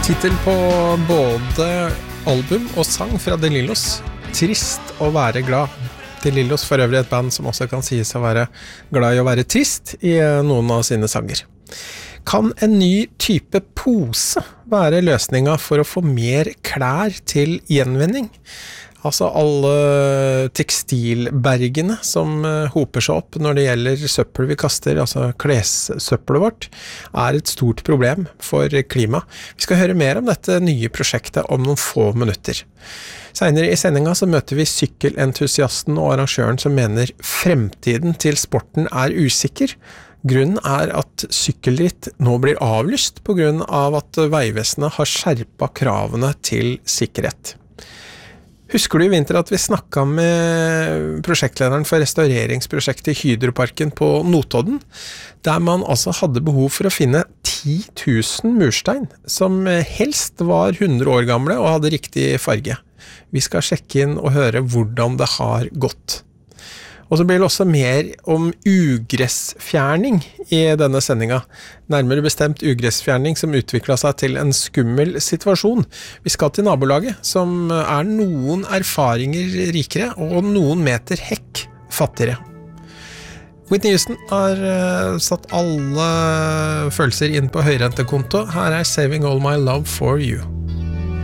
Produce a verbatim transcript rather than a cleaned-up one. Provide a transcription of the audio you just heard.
Titel på både album og sang fra De Lillos, Trist å være glad. De Lillos for øvrig et band som også kan sies å være glad i å være trist i noen av sine sanger. Kan en ny type pose være løsningen for å få mer klær til gjenvinning? Altså alle tekstilbergene som hoper seg opp når det gjelder søppel vi kaster, altså klessøppelet vårt, er et stort problem for klima. Vi skal høre mer om dette nye prosjektet om noen få minutter. Senere i sendingen så møter vi sykkelentusiasten og arrangøren som mener fremtiden til sporten er usikker. Grunnen er at sykkelritt nå blir avlyst på grunn av at Vegvesenet har skjerpet kravene til sikkerhet. Husker du i vinter at vi snakket med prosjektlederen for restaureringsprosjektet i Hydroparken på Notodden, der man altså hadde behov for å finne ti tusen murstein, som helst var hundre år gamle og hadde riktig farge. Vi skal sjekke inn og høre hvordan det har gått. Og så blir det også mer om ugressfjerning i denne sendingen. Nærmere bestemt ugressfjerning som utviklet seg til en skummel situasjon. Vi skal til nabolaget, som er noen erfaringer rikere og noen meter hekk fattigere. Whitney Houston har uh, satt alle følelser inn på høyrentekonto. Her er Saving All My Love For You.